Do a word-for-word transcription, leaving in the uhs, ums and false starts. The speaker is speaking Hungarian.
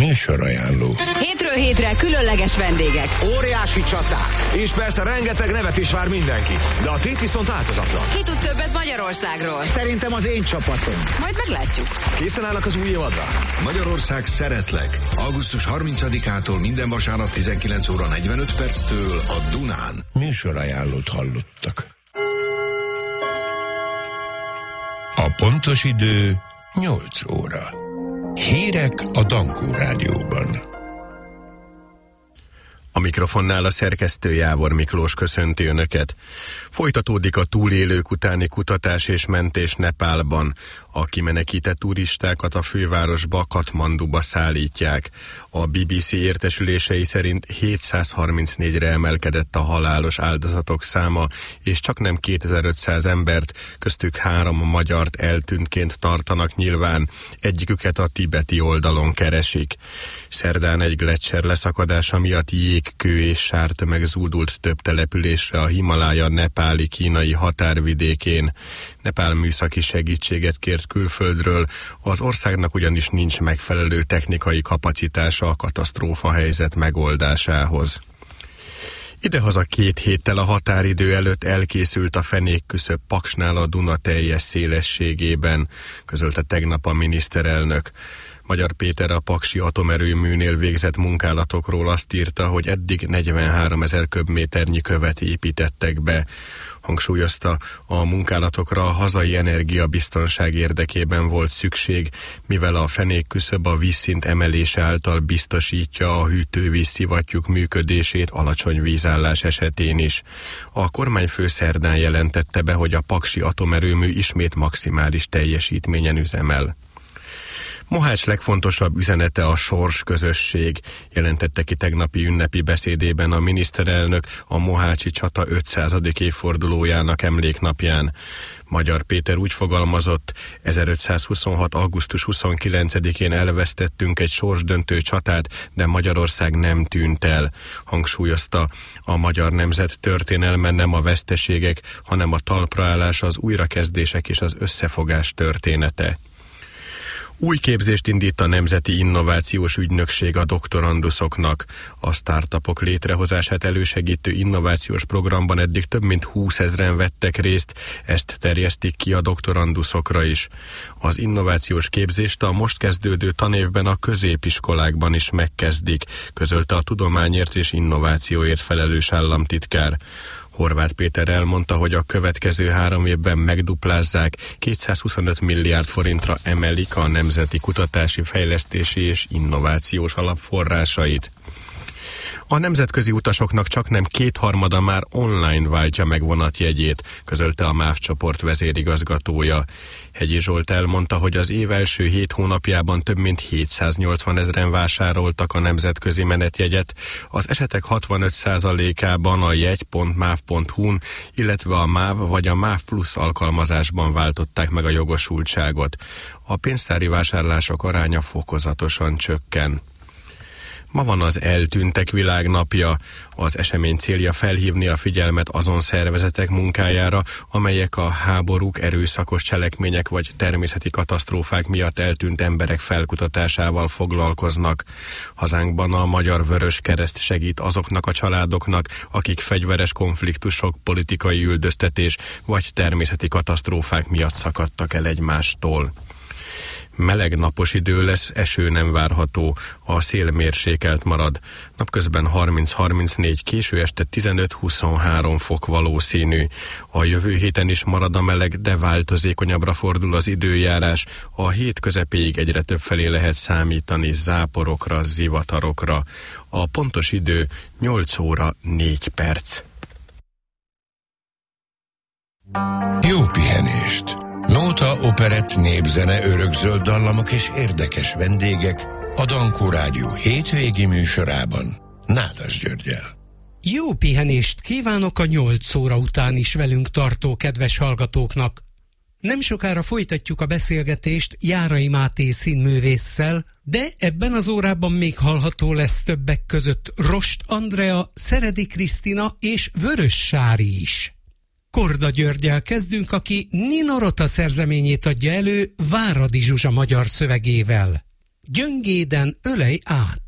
Műsorajánló. Hétről hétre különleges vendégek. Óriási csaták. És persze rengeteg nevet is vár mindenkit. De a tét viszont változatlan. Ki tud többet Magyarországról? Szerintem az én csapatom. Majd meglátjuk. Készen állnak az új évadra? Magyarország szeretlek. augusztus harmincadikától minden vasárnap tizenkilenc óra negyvenöt perctől a Dunán. Műsorajánlót hallottak. A pontos idő nyolc óra. Hírek a Dankó Rádióban. A mikrofonnál a szerkesztő Jávor Miklós köszönti Önöket. Folytatódik a túlélők utáni kutatás és mentés Nepálban. A kimenekített turistákat a fővárosba, Katmanduba szállítják. A bé bé cé értesülései szerint hétszázharmincnégyre emelkedett a halálos áldozatok száma, és csaknem kétezer-ötszáz embert, köztük három magyart eltűntként tartanak nyilván, egyiküket a tibeti oldalon keresik. Szerdán egy gleccser leszakadása miatt jégkő és sártömeg zúdult több településre a Himalája nepáli kínai határvidékén. Nepál műszaki segítséget kért külföldről, az országnak ugyanis nincs megfelelő technikai kapacitása a katasztrófa helyzet megoldásához. Idehaza két héttel a határidő előtt elkészült a fenékküszöb Paksnál a Duna teljes szélességében, közölte tegnap a miniszterelnök. Magyar Péter a paksi atomerőműnél végzett munkálatokról azt írta, hogy eddig negyvenháromezer köbméternyi követ építettek be. Hangsúlyozta, a munkálatokra a hazai energiabiztonság érdekében volt szükség, mivel a fenékküszöb a vízszint emelése által biztosítja a hűtővíz szivattyúk működését alacsony vízállás esetén is. A kormányfő szerdán jelentette be, hogy a paksi atomerőmű ismét maximális teljesítményen üzemel. Mohács legfontosabb üzenete a sorsközösség, jelentette ki tegnapi ünnepi beszédében a miniszterelnök a mohácsi csata ötszázadik évfordulójának emléknapján. Magyar Péter úgy fogalmazott, ezerötszázhuszonhat. augusztus huszonkilencedikén elvesztettünk egy sorsdöntő csatát, de Magyarország nem tűnt el. Hangsúlyozta, a magyar nemzet történelme nem a veszteségek, hanem a talpraállás, az újrakezdések és az összefogás története. Új képzést indít a Nemzeti Innovációs Ügynökség a doktoranduszoknak. A startupok létrehozását elősegítő innovációs programban eddig több mint húszezren vettek részt, ezt terjesztik ki a doktoranduszokra is. Az innovációs képzést a most kezdődő tanévben a középiskolákban is megkezdik, közölte a tudományért és innovációért felelős államtitkár. Horváth Péter elmondta, hogy a következő három évben megduplázzák, kétszázhuszonöt milliárd forintra emelik a Nemzeti Kutatási, Fejlesztési és Innovációs Alap forrásait. A nemzetközi utasoknak csaknem kétharmada már online váltja meg vonatjegyét, közölte a MÁV csoport vezérigazgatója. Hegyi Zsolt elmondta, hogy az év első hét hónapjában több mint hétszáznyolcvan ezren vásároltak a nemzetközi menetjegyet, az esetek hatvanöt százalékában a jegy pont máv pont hu-n, illetve a MÁV vagy a MÁV Plus alkalmazásban váltották meg a jogosultságot. A pénztári vásárlások aránya fokozatosan csökken. Ma van az Eltűntek világnapja. Az esemény célja felhívni a figyelmet azon szervezetek munkájára, amelyek a háborúk, erőszakos cselekmények vagy természeti katasztrófák miatt eltűnt emberek felkutatásával foglalkoznak. Hazánkban a Magyar Vöröskereszt segít azoknak a családoknak, akik fegyveres konfliktusok, politikai üldöztetés vagy természeti katasztrófák miatt szakadtak el egymástól. Meleg napos idő lesz, eső nem várható, a szél mérsékelt marad. Napközben harminc-harmincnégy, késő este tizenöt-huszonhárom fok valószínű. A jövő héten is marad a meleg, de változékonyabbra fordul az időjárás. A hét közepéig egyre több felé lehet számítani záporokra, zivatarokra. A pontos idő nyolc óra négy perc. Jó pihenést! Nóta, operett, népzene, örökzöld dallamok és érdekes vendégek a Dankó Rádió hétvégi műsorában Nádas Györggyel. Jó pihenést kívánok a nyolc óra után is velünk tartó kedves hallgatóknak. Nem sokára folytatjuk a beszélgetést Járai Máté színművésszel, de ebben az órában még hallható lesz többek között Rost Andrea, Szeredi Krisztina és Vörös Sári is. Korda Györggyel kezdünk, aki Nina Rota szerzeményét adja elő Váradi Zsuzsa magyar szövegével. Gyöngéden ölej át.